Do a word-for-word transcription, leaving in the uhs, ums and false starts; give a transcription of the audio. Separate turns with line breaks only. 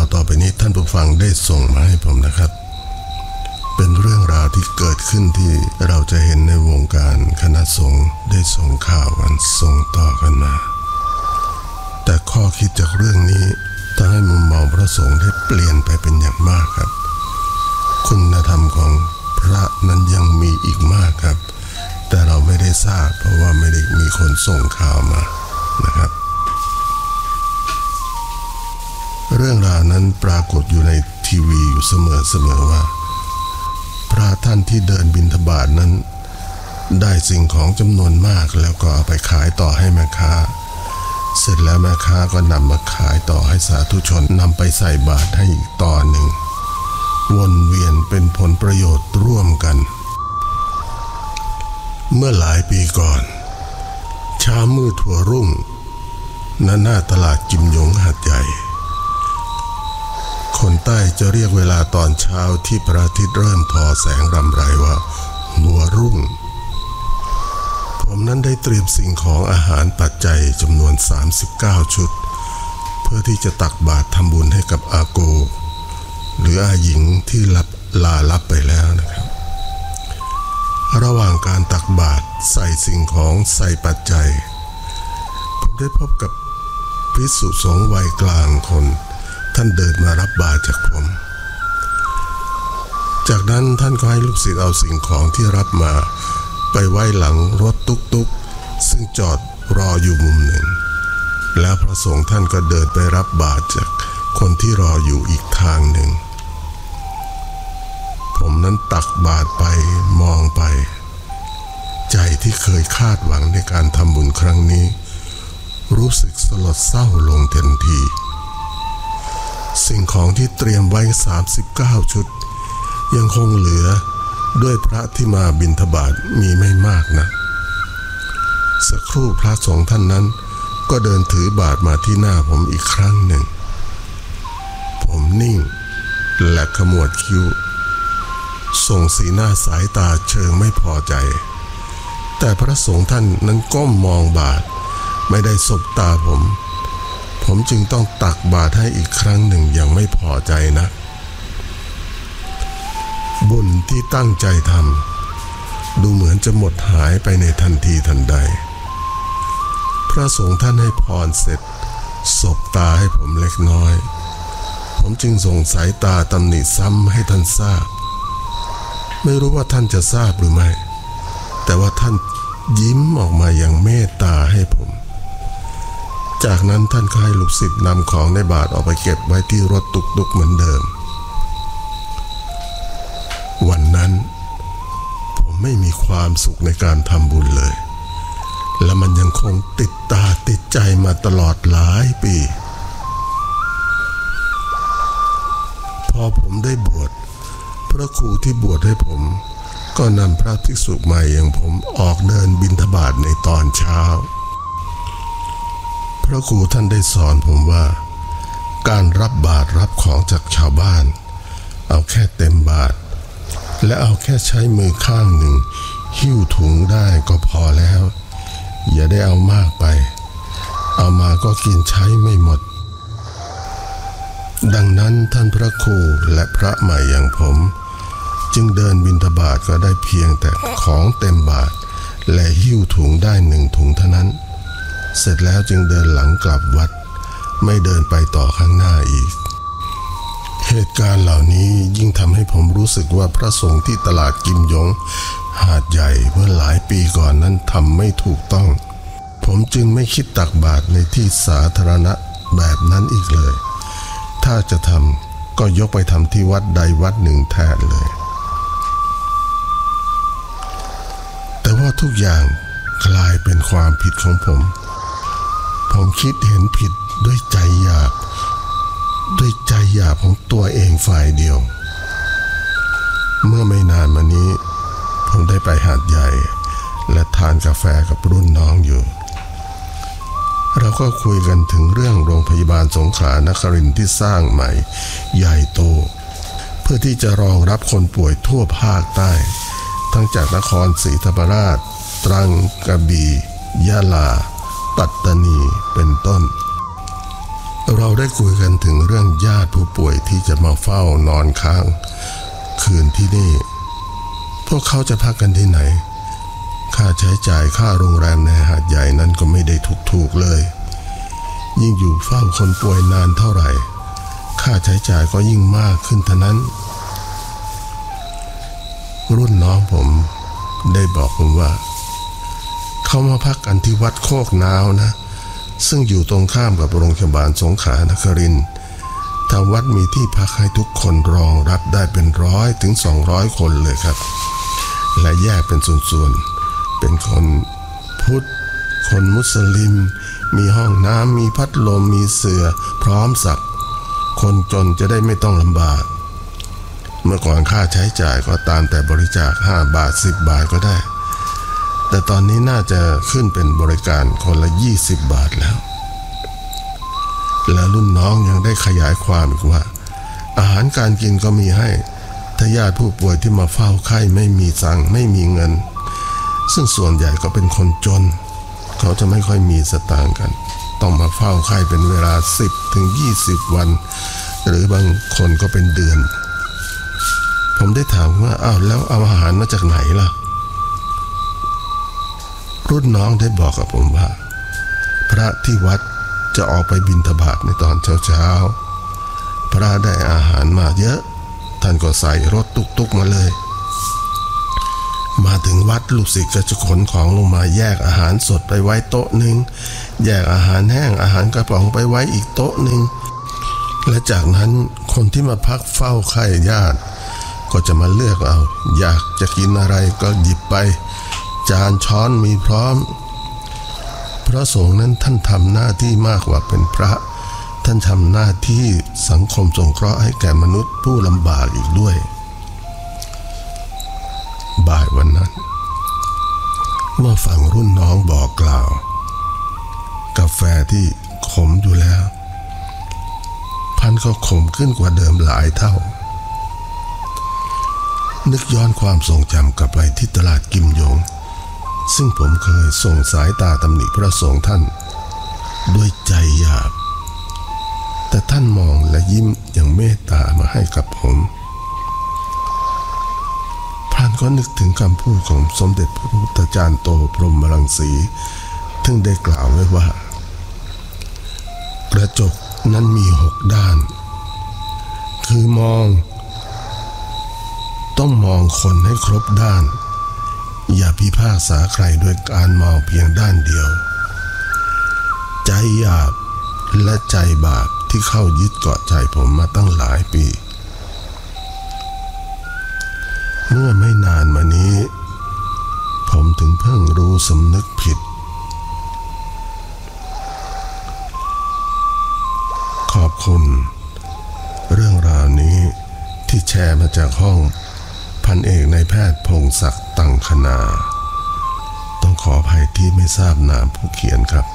ต่อไปนี้ท่านผู้ฟังได้ส่งมาให้ผมนะครับเป็นเรื่องราวที่เกิดขึ้นที่เราจะเห็นในวงการคณะสงฆ์ได้ส่งข่าวกันส่งต่อกันมาแต่ข้อคิดจากเรื่องนี้ทำให้มุมมองพระสงฆ์ได้เปลี่ยนไปเป็นอย่างมากครับคุณธรรมของพระนั้นยังมีอีกมากครับแต่เราไม่ได้ทราบเพราะว่าไม่ได้มีคนส่งข่าวมานะครับเรื่องราวนั้นปรากฏอยู่ในทีวีอยู่เสมอๆว่าพระท่านที่เดินบิณฑบาตนั้นได้สิ่งของจำนวนมากแล้วก็เอาไปขายต่อให้แม่ค้าเสร็จแล้วแม่ค้าก็นำมาขายต่อให้สาธุชนนำไปใส่บาตรให้อีกต่อหนึ่งวนเวียนเป็นผลประโยชน์ร่วมกันเมื่อหลายปีก่อนเช้ามืดถั่วรุ่งณหน้าตลาดกิมหยงหาดใหญ่คนใต้จะเรียกเวลาตอนเช้าที่พระอาทิตย์เริ่มทอแสงรำไรว่าหัวรุ่งผมนั้นได้เตรียมสิ่งของอาหารปัจจัยจำนวนสามสิบเก้าชุดเพื่อที่จะตักบาตรทำบุญให้กับอาโกหรืออาหญิงที่รับลาลับไปแล้วนะครับระหว่างการตักบาตรใส่สิ่งของใส่ปัจจัยผมได้พบกับภิกษุสงฆ์วัยกลางคนท่านเดินมารับบาตรจากผมจากนั้นท่านก็ให้ลูกศิษย์เอาสิ่งของที่รับมาไปไว้หลังรถตุ๊กๆซึ่งจอดรออยู่มุมหนึ่งแล้วพระสงฆ์ท่านก็เดินไปรับบาตรจากคนที่รออยู่อีกทางหนึ่งผมนั้นตักบาตรไปมองไปใจที่เคยคาดหวังในการทำบุญครั้งนี้รู้สึกสลดเศร้าลงทันทีสิ่งของที่เตรียมไว้สามสิบเก้าชุดยังคงเหลือด้วยพระที่มาบิณฑบาตมีไม่มากนะสักครู่พระสงฆ์ท่านนั้นก็เดินถือบาตรมาที่หน้าผมอีกครั้งหนึ่งผมนิ่งและขมวดคิ้วส่งสีหน้าสายตาเชิงไม่พอใจแต่พระสงฆ์ท่านนั้นก้มมองบาตรไม่ได้สบตาผมผมจึงต้องตักบาตรให้อีกครั้งหนึ่งอย่างไม่พอใจนะบุญที่ตั้งใจทำดูเหมือนจะหมดหายไปในทันทีทันใดพระสงฆ์ท่านให้พรเสร็จสบตาให้ผมเล็กน้อยผมจึงส่งสายตาตำหนิซ้ำให้ท่านทราบไม่รู้ว่าท่านจะทราบหรือไม่แต่ว่าท่านยิ้มออกมาอย่างเมตตาให้ผมจากนั้นท่านก็ให้ลูกศิษย์นำของในบาตรออกไปเก็บไว้ที่รถตุกๆเหมือนเดิมวันนั้นผมไม่มีความสุขในการทำบุญเลยและมันยังคงติดตาติดใจมาตลอดหลายปีพอผมได้บวชพระครูที่บวชให้ผมก็นำพระภิกษุใหม่อย่างผมออกเดินบิณฑบาตในตอนเช้าพระครูท่านได้สอนผมว่าการรับบาตรรับของจากชาวบ้านเอาแค่เต็มบาตรและเอาแค่ใช้มือข้างหนึ่งหิ้วถุงได้ก็พอแล้วอย่าได้เอามากไปเอามาก็กินใช้ไม่หมดดังนั้นท่านพระครูและพระใหม่อย่างผมจึงเดินบิณฑบาตก็ได้เพียงแต่ของเต็มบาตรและหิ้วถุงได้หนึ่งถุงเท่านั้นเสร็จแล้วจึงเดินหลังกลับวัดไม่เดินไปต่อข้างหน้าอีกเหตุการณ์เหล่านี้ยิ่งทำให้ผมรู้สึกว่าพระสงฆ์ที่ตลาดกิมหยงหาดใหญ่เมื่อหลายปีก่อนนั้นทำไม่ถูกต้องผมจึงไม่คิดตักบาตรในที่สาธารณะแบบนั้นอีกเลยถ้าจะทำก็ยกไปทำที่วัดใดวัดหนึ่งแทนเลยแต่ว่าทุกอย่างกลายเป็นความผิดของผมผมคิดเห็นผิดด้วยใจหยาบด้วยใจหยาบของตัวเองฝ่ายเดียวเมื่อไม่นานมานี้ผมได้ไปหาดใหญ่และทานกาแฟกับรุ่นน้องอยู่เราก็คุยกันถึงเรื่องโรงพยาบาลสงขลานครินทร์ที่สร้างใหม่ใหญ่โตเพื่อที่จะรองรับคนป่วยทั่วภาคใต้ทั้งจากนครศรีธรรมราชตรังกระบี่ยะลาปัตตานีเป็นต้นรเราได้คุยกันถึงเรื่องญาติผู้ป่วยที่จะมาเฝ้านอนค้างคืนที่นี่พวกเขาจะพักกันที่ไหนค่าใช้จ่ายค่าโรงแรมในหาดใหญ่นั้นก็ไม่ได้ถูกๆเลยยิ่งอยู่เฝ้าคนป่วยนานเท่าไหร่ค่าใช้จ่ายก็ยิ่งมากขึ้นเท่านั้นรุ่นน้องผมได้บอกผมว่าเขามาพักกันที่วัดโคกนาวนะซึ่งอยู่ตรงข้ามกับโรงพยาบาลสงขลานครินทร์ทางวัดมีที่พักให้ทุกคนรองรับได้เป็นร้อยถึงสองร้อยคนเลยครับและแยกเป็นส่วนๆเป็นคนพุทธคนมุสลิมมีห้องน้ำมีพัดลมมีเสื่อพร้อมสับคนจนจะได้ไม่ต้องลำบากเมื่อก่อนค่าใช้จ่ายก็ตามแต่บริจาคห้าบาทสิบบาทก็ได้แต่ตอนนี้น่าจะขึ้นเป็นบริการคนละยี่สิบบาทแล้วและรุ่นน้องยังได้ขยายความอีกว่าอาหารการกินก็มีให้ถ้าญาติผู้ป่วยที่มาเฝ้าไข้ไม่มีสั่งไม่มีเงินซึ่งส่วนใหญ่ก็เป็นคนจนเขาจะไม่ค่อยมีสตางค์กันต้องมาเฝ้าไข้เป็นเวลาสิบถึงยี่สิบวันหรือบางคนก็เป็นเดือนผมได้ถามว่าอ้าวแล้วเอาอาหารมาจากไหนล่ะรุ่นน้องได้บอกกับผมว่าพระที่วัดจะออกไปบิณฑบาตในตอนเช้าๆพระได้อาหารมาเยอะท่านก็ใส่รถตุกๆมาเลยมาถึงวัดลูกศิษย์ก็จะขนของลงมาแยกอาหารสดไปไว้โต๊ะหนึ่งแยกอาหารแห้งอาหารกระป๋องไปไว้อีกโต๊ะหนึ่งและจากนั้นคนที่มาพักเฝ้าไข้ญาติก็จะมาเลือกเอาอยากจะกินอะไรก็หยิบไปจานช้อนมีพร้อมพระสงฆ์นั้นท่านทำหน้าที่มากกว่าเป็นพระท่านทำหน้าที่สังคมสงเคราะห์ให้แก่มนุษย์ผู้ลำบากอีกด้วยบ่ายวันนั้นเมื่อฟังรุ่นน้องบอกกล่าวกาแฟที่ขมอยู่แล้วพันก็ขมขึ้นกว่าเดิมหลายเท่านึกย้อนความทรงจำกลับไปที่ตลาดกิมยงซึ่งผมเคยส่งสายตาตำหนิพระสงฆ์ท่านด้วยใจหยาบแต่ท่านมองและยิ้มอย่างเมตตามาให้กับผมพลันก็นึกถึงคำพูดของสมเด็จพระพุทธจารย์โตพรหมรังสีซึ่งได้กล่าวไว้ว่ากระจกนั้นมีหกด้านคือมองต้องมองคนให้ครบด้านอย่าพิพากษาใครด้วยการมองเพียงด้านเดียวใจหยาบและใจบาปที่เข้ายึดเกาะใจผมมาตั้งหลายปีเมื่อไม่นานมานี้ผมถึงเพิ่งรู้สำนึกผิดขอบคุณเรื่องราวนี้ที่แชร์มาจากห้องพันเอกนายแพทย์พงศักดิ์ตังคณาต้องขออภัยที่ไม่ทราบนามผู้เขียนครับ